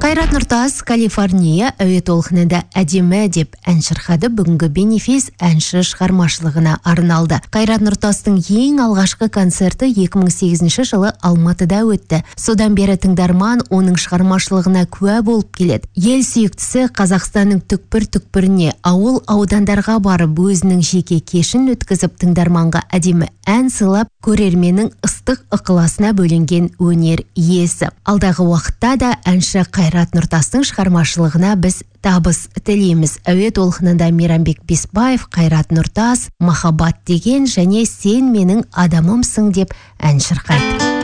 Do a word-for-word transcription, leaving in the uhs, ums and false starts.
Қайрат Нұртас Калифорния әуе толқынында әдемі деп ән шырқады. Бүгінгі бенефис әнші шығармашылығына арналды. Қайрат Нұртастың ең алғашқы концерті екі мың сегізінші жылы Алматыда өтті. Содан бері тыңдарман оның шығармашылығына куә болып келеді. Ел сүйіктісі Қазақстанның түкпір-түкпіріне, ауыл аудандарға барып, өзінің жеке кешін өткізіп, тыңдарманға әдемі ән сыйлап, көрерменнің ыстық ықыласына бөленген өнер иесі. Алдағы уақытта да әнші Қайрат Нұртастың шығармашылығына біз табыс тілейміз. Әуе толқынында Мейрамбек Бесбаев, Қайрат Нұртас, махаббат деген және сен менің адамымсың деп ән шырқайды.